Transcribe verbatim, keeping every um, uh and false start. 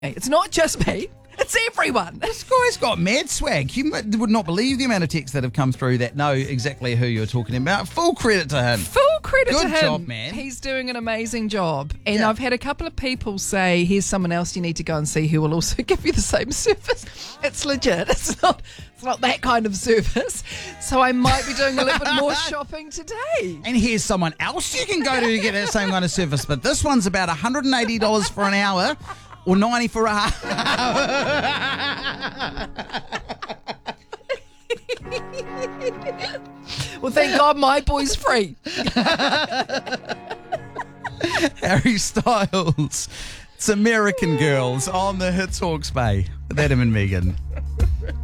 It's not just me. It's everyone. This guy's got mad swag. You would not believe the amount of texts that have come through that know exactly who you're talking about. Full credit to him. Full credit Good to him. job, man. He's doing an amazing job. And Yeah. I've had a couple of people say, here's someone else you need to go and see who will also give you the same service. It's legit. It's not it's not that kind of service. So I might be doing a little bit more shopping today. And here's someone else you can go to to get that same kind of service. But this one's about one hundred eighty dollars for an hour or ninety for a half. Well, thank God my boy's free. Harry Styles. It's American Girls on the Hits Hawke's Bay with Adam and Megan.